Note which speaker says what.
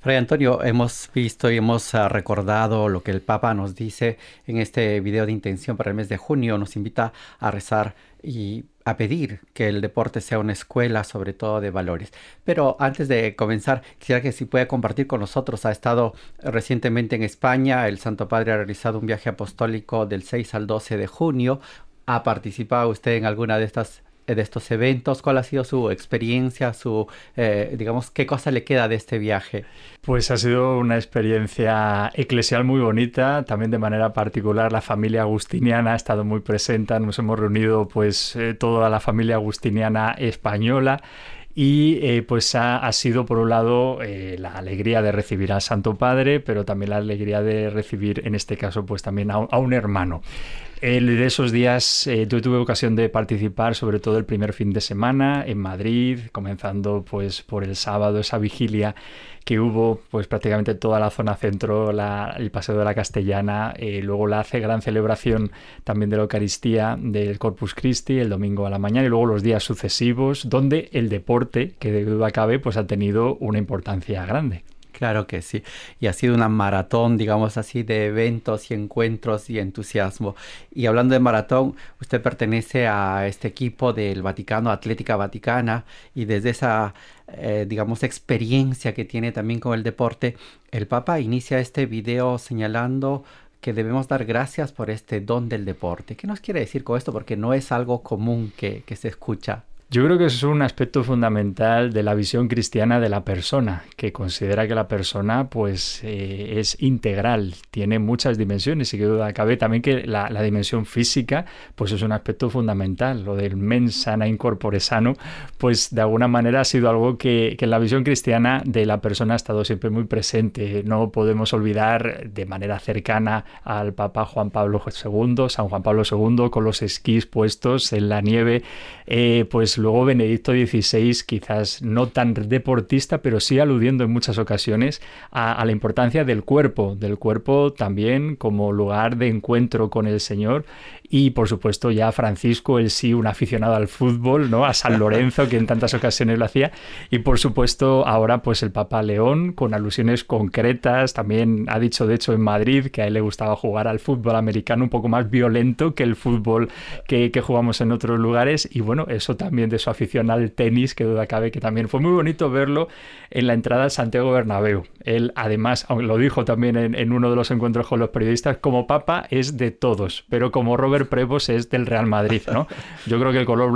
Speaker 1: Fray Antonio, hemos visto y hemos recordado lo que el Papa nos dice en este video de intención para el mes de junio. Nos invita a rezar y a pedir que el deporte sea una escuela, sobre todo de valores. Pero antes de comenzar, quisiera que si puede compartir con nosotros. Ha estado recientemente en España. El Santo Padre ha realizado un viaje apostólico del 6 al 12 de junio. ¿Ha participado usted en alguna de estos eventos? ¿Cuál ha sido su experiencia, digamos, qué cosa le queda de este viaje?
Speaker 2: Pues ha sido una experiencia eclesial muy bonita, también de manera particular la familia agustiniana ha estado muy presente, nos hemos reunido toda la familia agustiniana española. Y pues ha sido por un lado la alegría de recibir al Santo Padre, pero también la alegría de recibir en este caso pues también a un hermano. De esos días yo tuve ocasión de participar sobre todo el primer fin de semana en Madrid, comenzando pues por el sábado, esa vigilia que hubo pues prácticamente toda la zona centro, el Paseo de la Castellana, luego la gran celebración también de la Eucaristía del Corpus Christi el domingo a la mañana y luego los días sucesivos donde el deporte, que de duda cabe, pues ha tenido una importancia grande.
Speaker 1: Claro que sí. Y ha sido una maratón, digamos así, de eventos y encuentros y entusiasmo. Y hablando de maratón, usted pertenece a este equipo del Vaticano, Atlética Vaticana, y desde esa, digamos, experiencia que tiene también con el deporte, el Papa inicia este video señalando que debemos dar gracias por este don del deporte. ¿Qué nos quiere decir con esto? Porque no es algo común que se escucha.
Speaker 2: Yo creo que eso es un aspecto fundamental de la visión cristiana de la persona, que considera que la persona pues es integral, tiene muchas dimensiones y que duda cabe también que la dimensión física pues es un aspecto fundamental. Lo del mens sana in corpore sano pues de alguna manera ha sido algo que en la visión cristiana de la persona ha estado siempre muy presente. No podemos olvidar de manera cercana al Papa Juan Pablo II, San Juan Pablo II con los esquís puestos en la nieve, pues luego Benedicto XVI, quizás no tan deportista, pero sí aludiendo en muchas ocasiones a la importancia del cuerpo también como lugar de encuentro con el Señor. Y por supuesto ya Francisco, él sí, un aficionado al fútbol, ¿no? A San Lorenzo, que en tantas ocasiones lo hacía. Y por supuesto ahora pues el Papa León, con alusiones concretas. También ha dicho de hecho en Madrid que a él le gustaba jugar al fútbol americano un poco más violento que el fútbol que jugamos en otros lugares. Y bueno, eso también de su afición al tenis, que duda cabe que también fue muy bonito verlo en la entrada al Santiago Bernabéu. Él además, aunque lo dijo también en uno de los encuentros con los periodistas, como Papa es de todos, pero como Robert Prevost es del Real Madrid, ¿no? Yo creo que el color